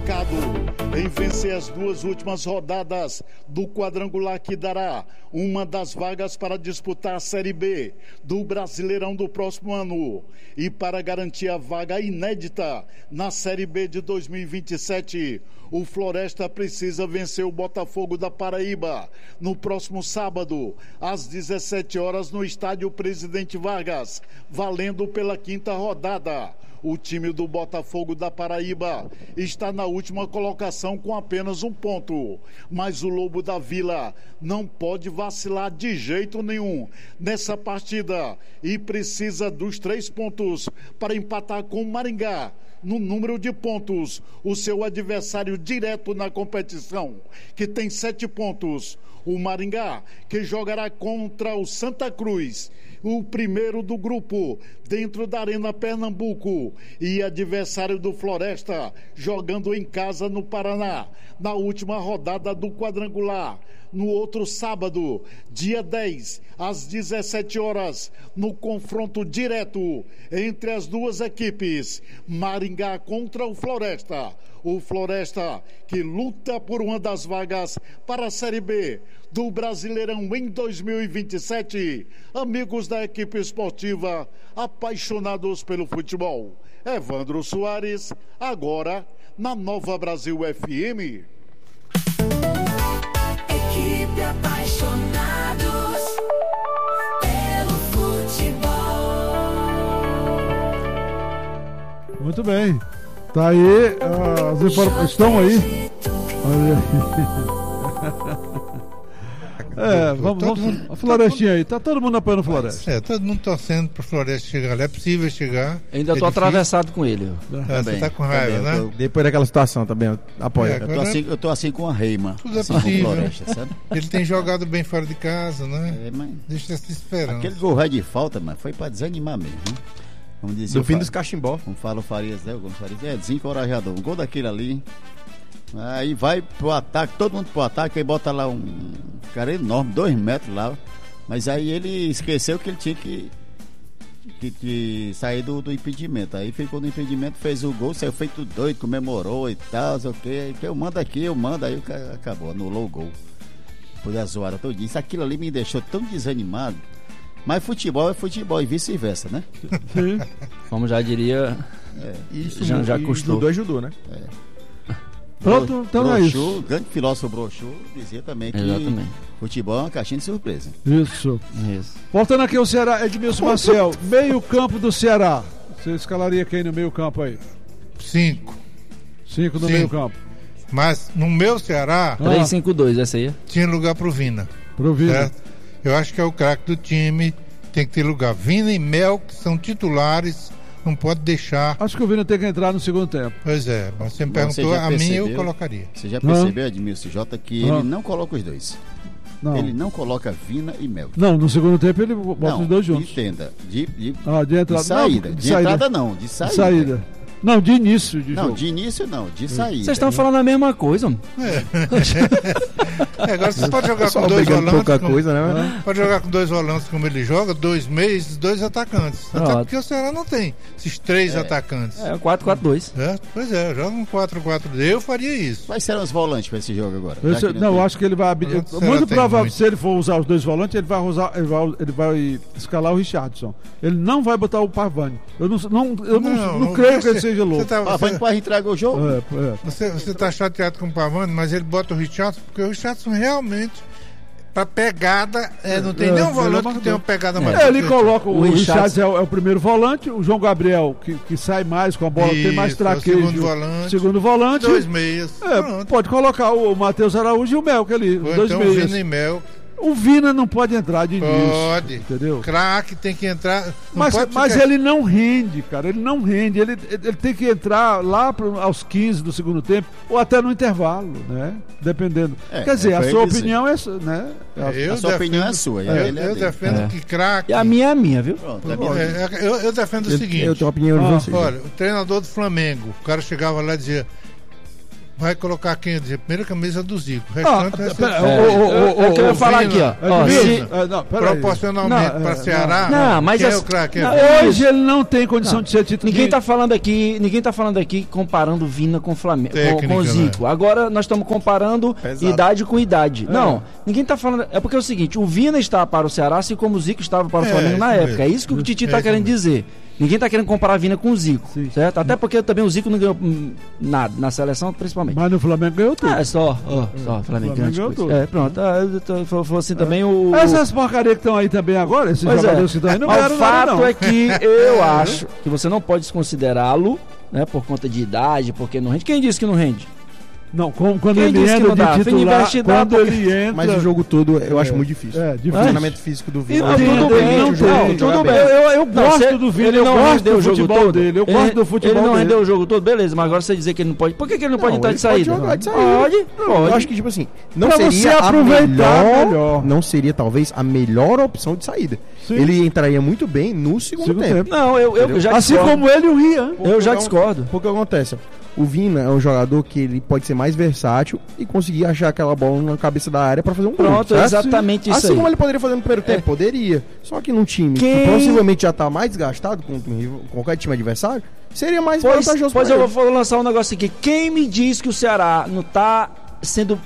focado em vencer as 2 últimas rodadas do quadrangular que dará uma das vagas para disputar a Série B do Brasileirão do próximo ano. E para garantir a vaga inédita na Série B de 2027, o Floresta precisa vencer o Botafogo da Paraíba no próximo sábado, às 17 horas, no estádio Presidente Vargas, valendo pela 5ª rodada. O time do Botafogo da Paraíba está na última colocação com apenas 1 ponto. Mas o Lobo da Vila não pode vacilar de jeito nenhum nessa partida e precisa dos 3 pontos para empatar com o Maringá no número de pontos, o seu adversário direto na competição, que tem 7 pontos. O Maringá, que jogará contra o Santa Cruz, o primeiro do grupo, dentro da Arena Pernambuco, e adversário do Floresta, jogando em casa no Paraná, na última rodada do quadrangular. No outro sábado, dia 10, às 17 horas, no confronto direto entre as 2 equipes, Maringá contra o Floresta. O Floresta, que luta por uma das vagas para a Série B do Brasileirão em 2027. Amigos da equipe esportiva, apaixonados pelo futebol. Evandro Soares, agora na Nova Brasil FM. Equipe apaixonados pelo futebol. Muito bem. Tá aí, as informações estão aí. Olha aí. Vamos, a Florestinha aí, tá todo mundo apoiando a Floresta. Todo mundo torcendo pro Floresta chegar lá, é possível chegar. Ainda tô atravessado com ele. Você tá com raiva, né? Depois daquela situação também, apoia. Eu tô assim com a Reima. Tudo é assim possível. Floresta, sabe? Ele tem jogado bem fora de casa, né? Deixa se esperando. Aquele gol de falta, mano, foi pra desanimar mesmo. Vamos dizer, do fim dos cachimbó. Como fala o Farias, né? Desencorajador. Um gol daquele ali. Aí vai pro ataque, todo mundo pro ataque, aí bota lá um cara enorme, 2 metros lá. Mas aí ele esqueceu que ele tinha que sair do impedimento. Aí ficou no impedimento, fez o gol, saiu feito doido, comemorou e tal, sei o que. Eu mando aqui, eu mando, aí o cara acabou, anulou o gol. Depois da zoada todinha. Isso, aquilo ali me deixou tão desanimado. Mas futebol é futebol e vice-versa, né? Sim. Como já diria, Isso já custou. Judô é judô, né? Pronto, então é isso. O grande filósofo Brochu dizia também que futebol é uma caixinha de surpresa. Isso. Voltando aqui ao Ceará, Edmilson Maciel, meio campo do Ceará. Você escalaria quem no meio campo aí? 5. 5 no meio campo. Mas no meu Ceará 3-5-2, essa aí. Tinha lugar pro Vina. Certo? Eu acho que é o craque do time, tem que ter lugar. Vina e Mel, que são titulares, não pode deixar. Acho que o Vina tem que entrar no segundo tempo. Pois é, mas você me perguntou, a mim eu colocaria. Você já percebeu, Edmilson Jota, que ele não coloca os dois? Não. Ele não coloca Vina e Mel. Não, no segundo tempo ele bota os dois juntos. Entenda, de entrada. De saída. Não, de entrada não, de saída. De saída. Não, de início de jogo. Não, de início não, de saída. Vocês estão falando a mesma coisa, mano. Agora você pode jogar com 2 volantes. Pouca coisa, né? Pode jogar com 2 volantes como ele joga, 2 meios, 2 atacantes. Até porque o Ceará não tem esses 3 atacantes. É 4-4-2. Pois é, joga um 4-4-2. Eu faria isso. Quais serão os volantes para esse jogo agora? Eu acho que ele vai muito provável, se ele for usar os 2 volantes, ele vai escalar o Richardson. Ele não vai botar o Pavani. Eu não creio que ele seja louco. Pavani quase entrega o jogo. Você está chateado com o Pavani, mas ele bota o Richardson, porque o Richardson realmente, pra pegada, não tem nenhum volante que tenha uma pegada mais. Ele coloca o Richardson é o primeiro volante, o João Gabriel, que sai mais com a bola, tem mais traquejo. Segundo volante. 2 meias. Pode colocar o Matheus Araújo e o Melk ali. Os 2 meias. Vina e Mel. O Vina não pode entrar de início. Pode. Entendeu? Craque tem que entrar. Mas ele não rende, cara. Ele não rende. Ele tem que entrar lá aos 15 do segundo tempo ou até no intervalo, né? Dependendo. Quer dizer, a sua opinião é essa, né? A sua opinião é sua. Eu defendo que craque. E a minha é minha, viu? Eu defendo o seguinte. Eu tenho opinião de vocês. Olha, o treinador do Flamengo, o cara chegava lá e dizia: vai colocar quem? A primeira camisa do Zico. O restante vai ser... É o que eu ia falar aqui, ó. Proporcionalmente para Ceará, não, mas quem é o craque? Hoje ele não tem condição de ser titular. Ninguém tá falando aqui comparando Vina com Flamengo, com o Zico. Né? Agora nós estamos comparando idade com idade. Não, ninguém tá falando. É porque é o seguinte: o Vina está para o Ceará, assim como o Zico estava para o Flamengo na época. É isso que o Titi tá querendo dizer. Ninguém tá querendo comparar a Vina com o Zico, certo? Até porque também o Zico não ganhou nada, na seleção principalmente. Mas no Flamengo ganhou tudo. Só o Flamengo ganhou tudo. Pronto. Foi assim também o... Essas porcarias que estão aí também agora, esses jogadores que estão aí, não ganharam nada, não. O fato é que eu acho que você não pode desconsiderá-lo, né, por conta de idade, porque não rende. Quem disse que não rende? Não, quando ele entra de titular, quando ele entra... Mas o jogo todo eu acho muito difícil. O funcionamento físico do Vina. Tudo bem. Eu gosto do Vina, eu gosto do futebol dele. Eu gosto do futebol dele. Ele não rendeu o jogo todo, beleza, mas agora você dizer que ele não pode... Por que ele não pode entrar de saída? Pode. Eu acho que, tipo assim, não pra seria você aproveitar melhor. Não seria, talvez, a melhor opção de saída. Sim. Ele entraria muito bem no segundo tempo. Não, eu já discordo. Assim como ele e o Rian. Eu já discordo. Porque acontece, o Vina é um jogador que ele pode ser mais versátil e conseguir achar aquela bola na cabeça da área pra fazer um gol. Pronto, exatamente isso assim aí. Como ele poderia fazer no primeiro tempo, poderia. Só que num time que possivelmente já tá mais desgastado com qualquer time adversário, seria mais vantajoso. Pois eu vou lançar um negócio aqui. Quem me diz que o Ceará não tá sendo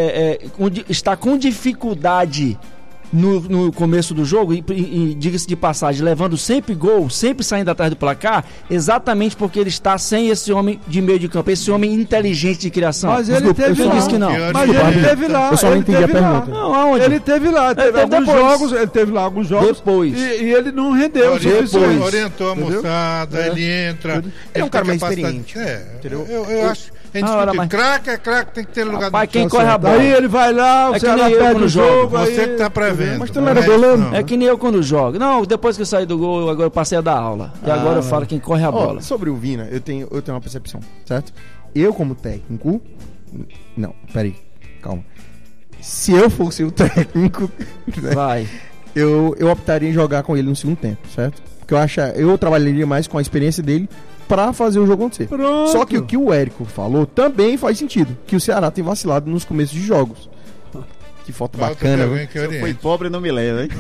está com dificuldade no começo do jogo, e diga-se de passagem, levando sempre gol, sempre saindo atrás do placar, exatamente porque ele está sem esse homem de meio de campo, esse homem inteligente de criação. Mas ele teve lá. Disse que não. Mas ele teve lá. Eu só não entendi a pergunta. Não, aonde? Ele teve lá, ele teve lá alguns jogos depois. E ele não rendeu. Orientou a moçada, ele entra. Ele é um cara mais experiente. Eu acho. Craque, tem que ter lugar do quem corre a bola. Aí ele vai lá, o Ceará perde o jogo. Você que tá prevendo. Mas tu não era goleiro? É que nem eu quando jogo. Não, depois que eu saí do gol, agora eu passei a dar aula. E agora eu falo quem corre a bola. Sobre o Vina, eu tenho uma percepção, certo? Eu, como técnico. Não, peraí, calma. Se eu fosse o técnico, vai. Eu optaria em jogar com ele no segundo tempo, certo? Porque eu trabalharia mais com a experiência dele pra fazer o jogo acontecer. Pronto. Só que o que o Érico falou também faz sentido, que o Ceará tem vacilado nos começos de jogos. Que foto bacana, viu? Se eu fui pobre, não me lembro, hein?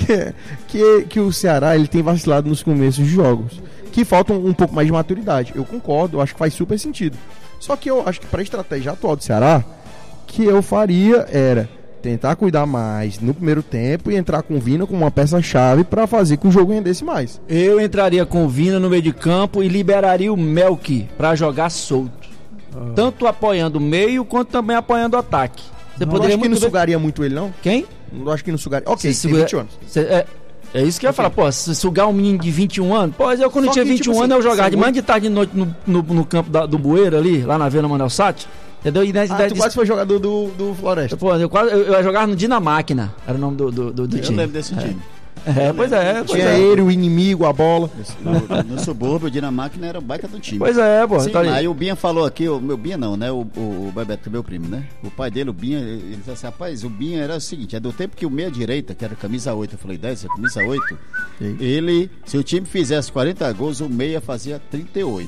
que o Ceará ele tem vacilado nos começos de jogos, que falta um pouco mais de maturidade. Eu concordo, eu acho que faz super sentido. Só que eu acho que pra estratégia atual do Ceará, que eu faria era tentar cuidar mais no primeiro tempo e entrar com o Vina como uma peça-chave para fazer que o jogo rendesse mais. Eu entraria com o Vina no meio de campo e liberaria o Melk para jogar solto. Tanto apoiando o meio quanto também apoiando o ataque. Você poderia acho que não sugaria muito ele, não? Quem? Não acho que não sugaria. Ok, tem 20 anos. É isso que eu ia falar, pô, se sugar um menino de 21 anos, pô, eu quando tinha 21 anos eu jogava de manhã de tarde de noite no campo do Bueiro ali, lá na Vila Manuel Sati. Entendeu? E tu quase foi jogador do Floresta. Pô, eu jogava no Dinamáquina, era o nome do time. Eu lembro desse time. Tinha ele, o inimigo, a bola. No subúrbio, o Dinamáquina era um baita do time. Pois é, pô. Sim, aí o Binha falou aqui, o meu Binha não, né? O Bebeto, que é meu primo, né? O pai dele, o Binha, ele disse assim, rapaz, o Binha era o seguinte, é do tempo que o meia-direita, que era camisa 8, eu falei 10, camisa 8, ele, se o time fizesse 40 gols, o meia fazia 38.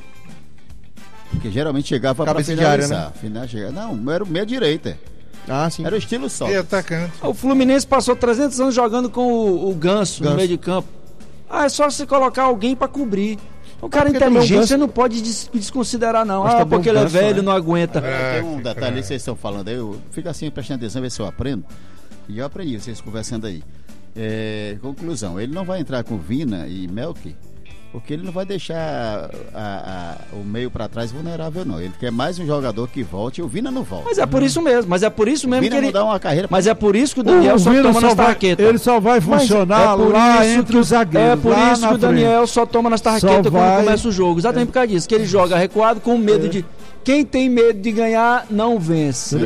Porque geralmente chegava para finalizar. Né? Não, era o meia-direita. Ah, sim. Era o estilo só. E atacante. O Fluminense passou 300 anos jogando com o Ganso no meio de campo. É só você colocar alguém pra cobrir. O cara inteligente você não pode desconsiderar, não. Porque ele é velho, não aguenta. Tem um detalhe que vocês estão falando aí. Eu fico assim prestando atenção, ver se eu aprendo. E eu aprendi, vocês conversando aí. Conclusão, ele não vai entrar com Vina e Melk, porque ele não vai deixar o meio para trás vulnerável, não. Ele quer mais um jogador que volte e o Vina não volta. Mas é por isso mesmo. Que ele dá uma carreira. Mas é por isso que o Daniel só toma nas tarraquetas. Ele só vai funcionar lá entre os zagueiros. É por isso que o Daniel só toma nas tarraquetas quando começa o jogo. Exatamente por causa disso. Que ele joga recuado com medo de... Quem tem medo de ganhar, não vence.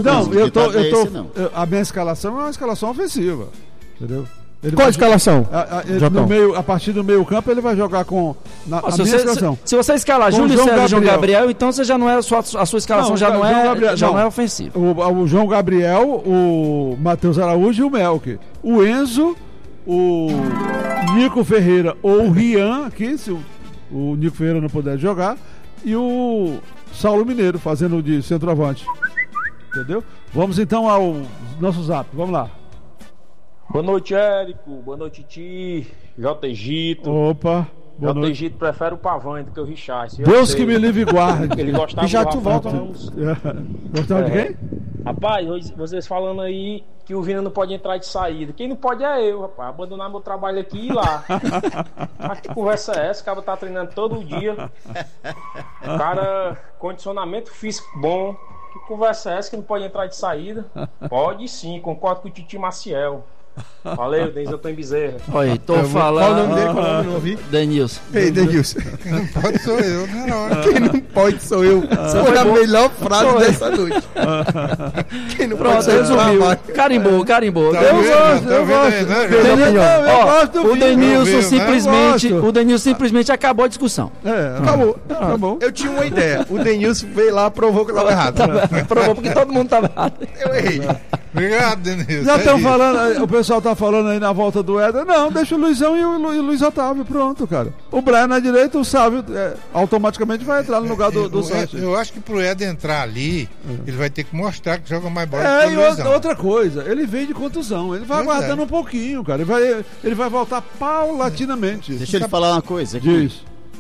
A minha escalação é uma escalação ofensiva. Entendeu? Qual a escalação? A partir do meio campo ele vai jogar com se você escalar Júlio César e João Gabriel, então você já não é a sua escalação não é ofensiva. O João Gabriel, o Matheus Araújo e o Melk. O Enzo, o Nico Ferreira ou o Rian, aqui, se o Nico Ferreira não puder jogar, e o Saulo Mineiro fazendo de centroavante. Entendeu? Vamos então ao nosso zap. Vamos lá. Boa noite, Érico. Boa noite, Ti. J. Egito. Opa. J. Egito prefere o Pavão do que o Richard. Deus que me livre e guarde. Ele gostava Richard, do tu volta. Gostava de quem? Rapaz, vocês falando aí que o Vina não pode entrar de saída. Quem não pode é eu, rapaz. Abandonar meu trabalho aqui e ir lá. Mas que conversa é essa? O cara tá treinando todo dia. O cara, condicionamento físico bom. Que conversa é essa que não pode entrar de saída? Pode sim, concordo com o Titi Maciel. Valeu, Denilson Bezerra. Oi, tô falando. Qual o nome dele? Qual o nome? Não ouvi? Denilson. Ei, Denilson. Quem não pode sou eu, né? Não. Quem não pode sou eu. Foi a melhor frase dessa noite. Quem não pode Pronto, sou eu. resumiu. Carimbou. Tá Eu vendo? gosto, Tá eu vendo aí, gosto. né, Denilson, eu gosto do o Vina. Denilson Eu simplesmente. gosto. O Denilson simplesmente acabou a discussão. Acabou. Tá bom. Eu tinha uma ideia. O Denilson veio lá, provou que eu tava errado. Provou porque todo mundo tava errado. Eu errei. Obrigado, Denilson. Já estão isso. falando, o pessoal tá falando aí na volta do Éder. Não, deixa o Luizão e o Luiz Otávio, pronto, cara. O Brian na direita, o Sávio automaticamente vai entrar no lugar do Sanches. Eu acho que pro Éder entrar ali, ele vai ter que mostrar que joga mais bola É, que e o Luizão. outra coisa, ele vem de contusão, ele vai Pois aguardando é. um pouquinho, cara. Ele vai voltar paulatinamente. Deixa ele falar uma coisa aqui. Diz.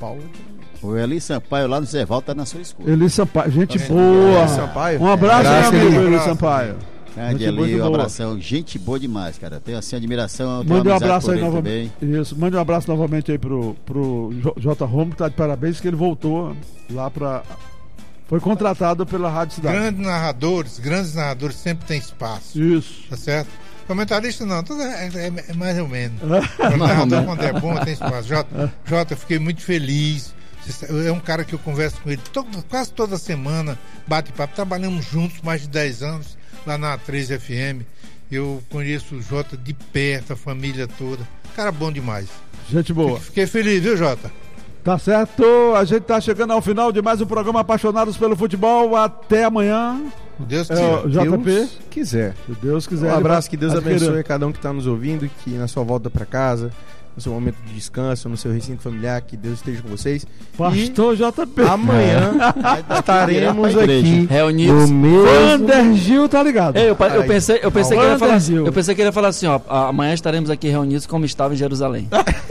O Eli Sampaio lá no Zé Valdo tá na sua escuta. Eli Sampaio, gente boa. Eli Sampaio. Um abraço, Abraço, meu amigo Eli. Eli Sampaio. Grande Gente ali, muito um boa. abração. Gente boa demais, cara. Tenho assim admiração. tenho Mande um amizade abraço por aí ele novamente. também. Isso, mande um abraço novamente aí pro J. Romo, que tá de parabéns, que ele voltou lá pra. Foi contratado pela Rádio Cidade. Grandes narradores sempre tem espaço. Isso. Tá certo? Comentarista não, tudo é mais ou menos. O narrador, quando é bom, tem espaço. Jota, eu fiquei muito feliz. É um cara que eu converso com ele quase toda semana, bate papo. Trabalhamos juntos mais de 10 anos lá na 3 FM. Eu conheço o Jota de perto, a família toda. Cara bom demais. Gente boa. Fiquei feliz, viu, Jota? Tá certo, a gente tá chegando ao final de mais um programa Apaixonados pelo Futebol. Até amanhã. Deus O JP. Deus quiser. Se Deus quiser. Um abraço, que Deus adquirindo. abençoe a cada um que está nos ouvindo, que na sua volta para casa, no seu momento de descanso, no seu recinto familiar, que Deus esteja com vocês. Pastor JP. E amanhã estaremos virar pra igreja. aqui Reunidos. no mesmo... Wander Gil, tá ligado? Eu pensei que ele ia falar assim, Brasil. eu pensei que ele ia falar assim, ó, amanhã estaremos aqui reunidos como estava em Jerusalém.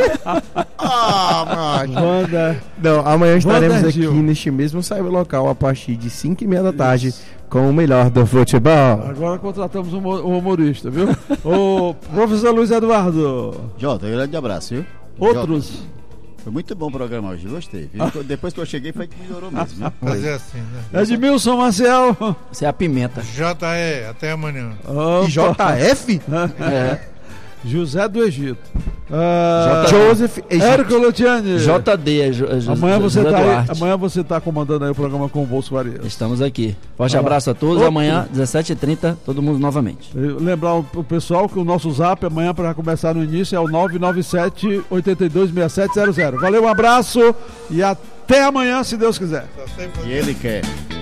Wander. Não, amanhã estaremos Wander aqui Gil. neste mesmo cyberlocal a partir de 5h30 da tarde com o melhor do futebol. Agora contratamos um humorista, viu? O professor Luiz Eduardo. Jota, grande abraço, viu? Outros. Jota, foi muito bom o programa hoje, gostei. Viu? Depois que eu cheguei foi que melhorou mesmo, viu? Fazer assim, né? Edmilson Maciel. Você é a pimenta. JE, até amanhã. Opa. E JF? É. José do Egito. Joseph Érico Luciani. JD, Amanhã você, José tá aí, Duarte. amanhã você tá comandando aí o programa com o Bolso Varias. Estamos aqui. Forte Olha lá. abraço a todos. Outro. Amanhã, 17h30, todo mundo novamente. Lembrar o pessoal que o nosso zap amanhã para começar no início é o 997-826700. Valeu, um abraço e até amanhã, se Deus quiser. E ele quer.